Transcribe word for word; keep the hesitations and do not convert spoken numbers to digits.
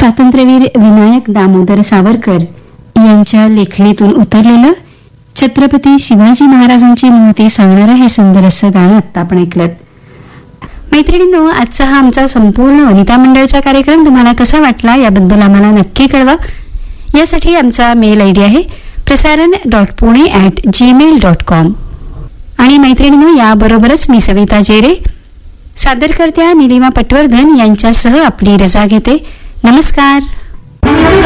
स्वातंत्र्यवीर विनायक दामोदर सावरकर यांच्या लेखणीतून उतरलेलं छत्रपती शिवाजी महाराजांची महती सांगणारं हे सुंदर असं गाणं आत्ता आपण ऐकलं. मैत्रिणींनो, आजचा हा आमचा संपूर्ण वनिता मंडळचा कार्यक्रम तुम्हाला कसा वाटला याबद्दल आम्हाला नक्की कळवा. यासाठी आमचा मेल आय डी आहे प्रसारण dot Pune at Gmail dot com. आणि मैत्रिणींनो, याबरोबरच मी सविता जेरे सादरकर्त्या निलिमा पटवर्धन यांच्यासह आपली रजा घेते. नमस्कार.